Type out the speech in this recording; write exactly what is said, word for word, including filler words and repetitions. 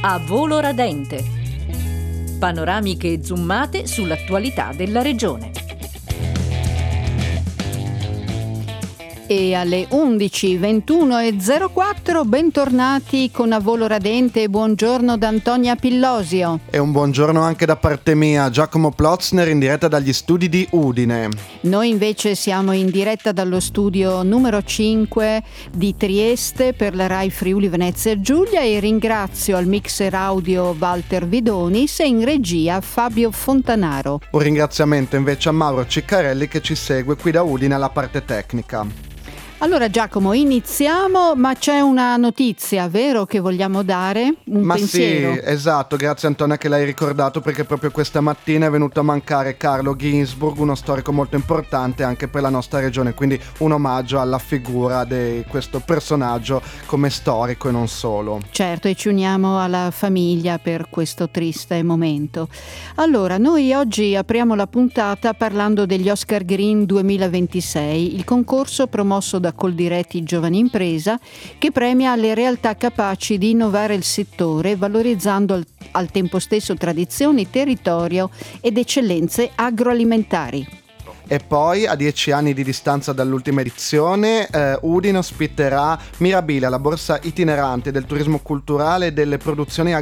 A volo radente. Panoramiche zoomate sull'attualità della regione. E alle undici ventuno e zero quattro bentornati con A Volo Radente. Buongiorno da Antonia Pillosio. E un buongiorno anche da parte mia, Giacomo Plotzner, in diretta dagli studi di Udine. Noi invece siamo in diretta dallo studio numero cinque di Trieste per la Rai Friuli Venezia Giulia e ringrazio al mixer audio Walter Vidonis e in regia Fabio Fontanaro. Un ringraziamento invece a Mauro Ciccarelli che ci segue qui da Udine alla parte tecnica. Allora Giacomo, iniziamo, ma c'è una notizia, vero, che vogliamo dare? Un ma pensiero? Sì, esatto, grazie Antonia che l'hai ricordato, perché proprio questa mattina è venuto a mancare Carlo Ginzburg, uno storico molto importante anche per la nostra regione, quindi un omaggio alla figura di questo personaggio come storico e non solo. Certo, e ci uniamo alla famiglia per questo triste momento. Allora, noi oggi apriamo la puntata parlando degli Oscar Green duemilaventisei, il concorso promosso da da Coldiretti Giovane Impresa, che premia le realtà capaci di innovare il settore, valorizzando al, al tempo stesso tradizioni, territorio ed eccellenze agroalimentari. E poi, a dieci anni di distanza dall'ultima edizione, eh, Udine ospiterà Mirabile, la borsa itinerante del turismo culturale e delle produzioni